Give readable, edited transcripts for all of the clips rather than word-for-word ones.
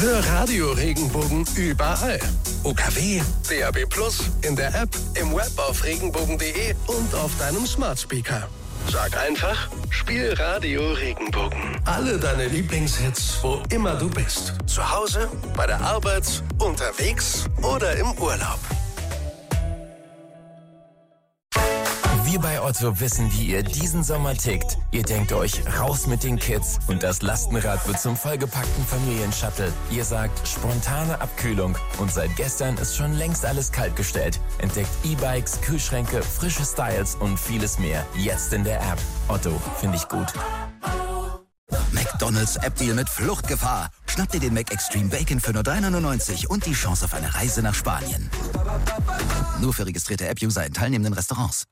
Hör Radio Regenbogen überall. UKW, DAB+, in der App, im Web auf regenbogen.de und auf deinem Smart Speaker. Sag einfach, spiel Radio Regenbogen. Alle deine Lieblingshits, wo immer du bist. Zu Hause, bei der Arbeit, unterwegs oder im Urlaub. Wir bei Otto wissen, wie ihr diesen Sommer tickt. Ihr denkt euch, raus mit den Kids und das Lastenrad wird zum vollgepackten Familienshuttle. Ihr sagt, spontane Abkühlung und seit gestern ist schon längst alles kaltgestellt. Entdeckt E-Bikes, Kühlschränke, frische Styles und vieles mehr. Jetzt in der App. Otto, finde ich gut. McDonald's App-Deal mit Fluchtgefahr. Schnapp dir den Mac Extreme Bacon für nur 3,99 und die Chance auf eine Reise nach Spanien. Nur für registrierte App-User in teilnehmenden Restaurants.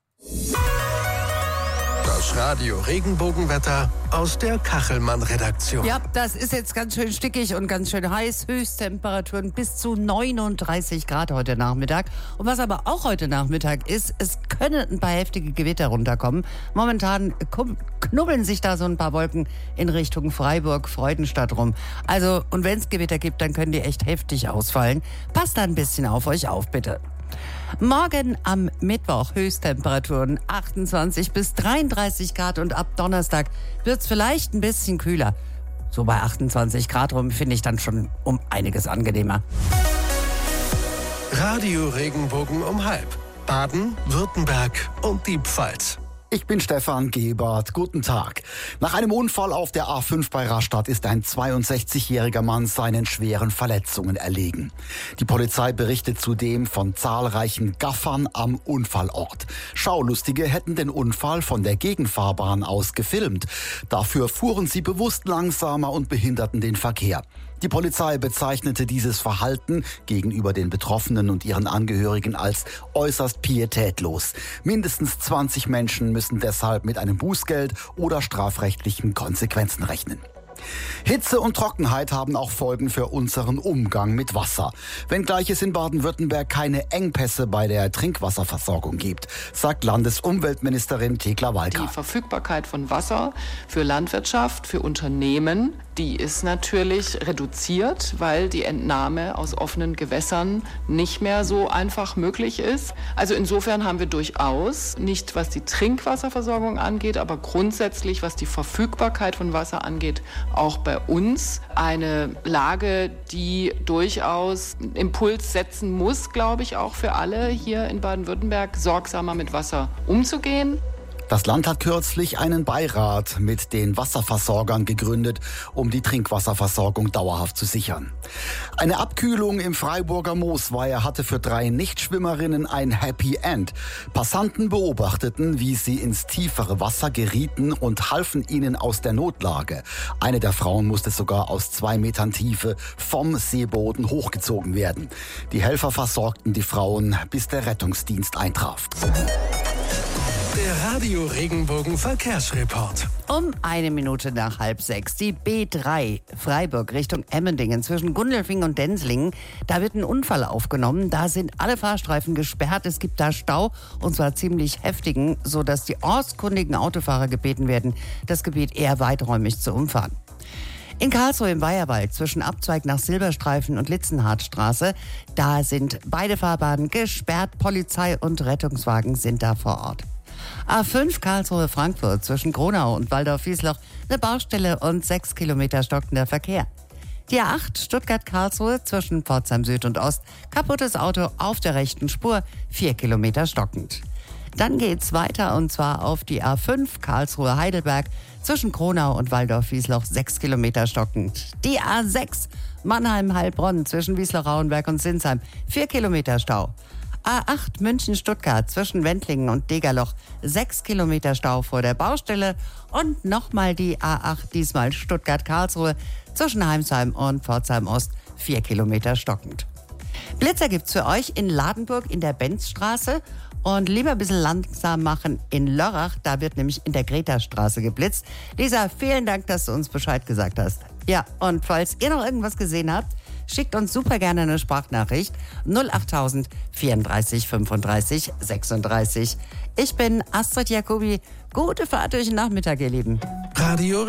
Das Radio Regenbogenwetter aus der Kachelmann-Redaktion. Ja, das ist jetzt ganz schön stickig und ganz schön heiß. Höchsttemperaturen bis zu 39 Grad heute Nachmittag. Und was aber auch heute Nachmittag ist, es können ein paar heftige Gewitter runterkommen. Momentan knubbeln sich da so ein paar Wolken in Richtung Freiburg, Freudenstadt rum. Also, und wenn es Gewitter gibt, dann können die echt heftig ausfallen. Passt da ein bisschen auf euch auf, bitte. Morgen am Mittwoch Höchsttemperaturen 28 bis 33 Grad und ab Donnerstag wird's vielleicht ein bisschen kühler. So bei 28 Grad rum finde ich dann schon um einiges angenehmer. Radio Regenbogen um 12:30. Baden, Württemberg und die Pfalz. Ich bin Stefan Gebert. Guten Tag. Nach einem Unfall auf der A5 bei Rastatt ist ein 62-jähriger Mann seinen schweren Verletzungen erlegen. Die Polizei berichtet zudem von zahlreichen Gaffern am Unfallort. Schaulustige hätten den Unfall von der Gegenfahrbahn aus gefilmt. Dafür fuhren sie bewusst langsamer und behinderten den Verkehr. Die Polizei bezeichnete dieses Verhalten gegenüber den Betroffenen und ihren Angehörigen als äußerst pietätlos. Mindestens 20 Menschen müssen deshalb mit einem Bußgeld oder strafrechtlichen Konsequenzen rechnen. Hitze und Trockenheit haben auch Folgen für unseren Umgang mit Wasser. Wenngleich es in Baden-Württemberg keine Engpässe bei der Trinkwasserversorgung gibt, sagt Landesumweltministerin Thekla Walker. Die Verfügbarkeit von Wasser für Landwirtschaft, für Unternehmen, die ist natürlich reduziert, weil die Entnahme aus offenen Gewässern nicht mehr so einfach möglich ist. Also insofern haben wir durchaus, nicht was die Trinkwasserversorgung angeht, aber grundsätzlich was die Verfügbarkeit von Wasser angeht, auch bei uns eine Lage, die durchaus einen Impuls setzen muss, glaube ich, auch für alle hier in Baden-Württemberg, sorgsamer mit Wasser umzugehen. Das Land hat kürzlich einen Beirat mit den Wasserversorgern gegründet, um die Trinkwasserversorgung dauerhaft zu sichern. Eine Abkühlung im Freiburger Moosweiher hatte für 3 Nichtschwimmerinnen ein Happy End. Passanten beobachteten, wie sie ins tiefere Wasser gerieten und halfen ihnen aus der Notlage. Eine der Frauen musste sogar aus 2 Metern Tiefe vom Seeboden hochgezogen werden. Die Helfer versorgten die Frauen, bis der Rettungsdienst eintraf. Der Radio Regenbogen Verkehrsreport. Um 1 Minute nach 5:30 die B3 Freiburg Richtung Emmendingen zwischen Gundelfing und Denzlingen. Da wird ein Unfall aufgenommen. Da sind alle Fahrstreifen gesperrt. Es gibt da Stau und zwar ziemlich heftigen, sodass die ortskundigen Autofahrer gebeten werden, das Gebiet eher weiträumig zu umfahren. In Karlsruhe im Weiherwald zwischen Abzweig nach Silberstreifen und Litzenhardtstraße, da sind beide Fahrbahnen gesperrt. Polizei und Rettungswagen sind da vor Ort. A5 Karlsruhe-Frankfurt zwischen Gronau und Waldorf-Wiesloch eine Baustelle und 6 Kilometer stockender Verkehr. Die A8 Stuttgart-Karlsruhe zwischen Pforzheim Süd und Ost, kaputtes Auto auf der rechten Spur, 4 Kilometer stockend. Dann geht's weiter und zwar auf die A5 Karlsruhe-Heidelberg zwischen Gronau und Waldorf-Wiesloch, 6 Kilometer stockend. Die A6 Mannheim-Heilbronn zwischen Wiesloch-Rauenberg und Sinsheim, 4 Kilometer Stau. A8 München-Stuttgart zwischen Wendlingen und Degerloch, 6 Kilometer Stau vor der Baustelle. Und nochmal die A8, diesmal Stuttgart-Karlsruhe zwischen Heimsheim und Pforzheim-Ost, 4 Kilometer stockend. Blitzer gibt's für euch in Ladenburg in der Benzstraße. Und lieber ein bisschen langsam machen in Lörrach, da wird nämlich in der Greta-Straße geblitzt. Lisa, vielen Dank, dass du uns Bescheid gesagt hast. Ja, und falls ihr noch irgendwas gesehen habt, schickt uns super gerne eine Sprachnachricht 08000 34 35 36. Ich bin Astrid Jacobi. Gute Fahrt durch den Nachmittag, ihr Lieben. Radio